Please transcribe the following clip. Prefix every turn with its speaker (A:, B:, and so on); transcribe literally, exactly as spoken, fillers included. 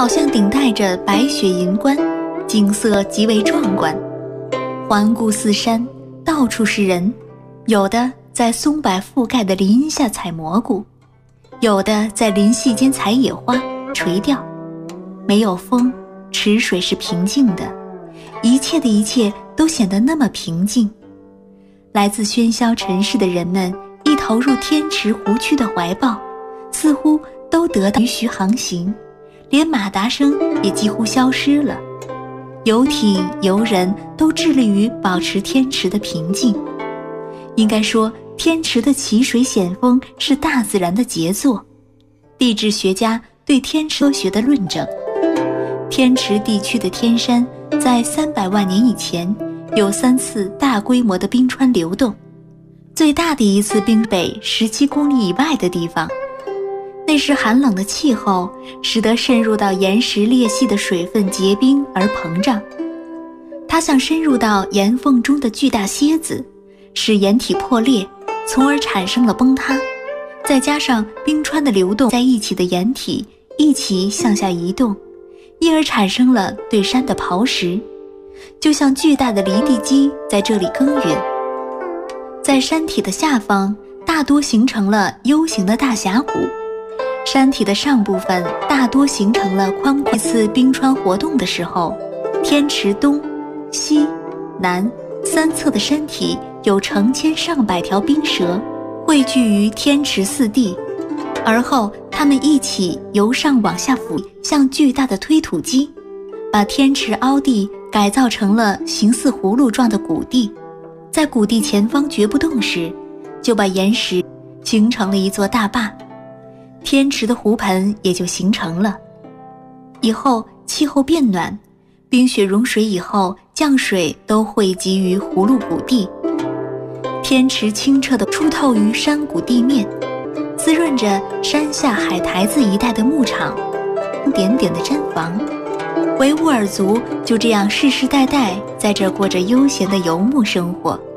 A: 好像顶戴着白雪银冠，景色极为壮观。环顾四山，到处是人，有的在松柏覆盖的林下采蘑菇，有的在林隙间采野花垂钓。没有风，池水是平静的，一切的一切都显得那么平静。来自喧嚣尘世的人们一投入天池湖区的怀抱，似乎都得到允许航行，连马达声也几乎消失了。游艇游人都致力于保持天池的平静。应该说，天池的奇水险峰是大自然的杰作。地质学家对天池科学的论证，天池地区的天山在三百万年以前有三次大规模的冰川流动，最大的一次冰北十七公里以外的地方。那时寒冷的气候使得渗入到岩石裂隙的水分结冰而膨胀，它像深入到岩缝中的巨大蝎子，使岩体破裂，从而产生了崩塌。再加上冰川的流动在一起的岩体一起向下移动，因而产生了对山的刨蚀，就像巨大的离地机在这里耕耘。在山体的下方大多形成了 U 型的大峡谷，山体的上部分大多形成了宽阔。一次冰川活动的时候，天池东、西、南三侧的山体有成千上百条冰蛇汇聚于天池四地，而后它们一起由上往下俯，像巨大的推土机，把天池凹地改造成了形似葫芦状的谷地。在谷地前方绝不动时，就把岩石形成了一座大坝，天池的湖盆也就形成了。以后气候变暖，冰雪融水以后，降水都汇集于葫芦谷地，天池清澈地出透于山谷地面，滋润着山下海台子一带的牧场，点点的毡房。维吾尔族就这样世世代代在这过着悠闲的游牧生活。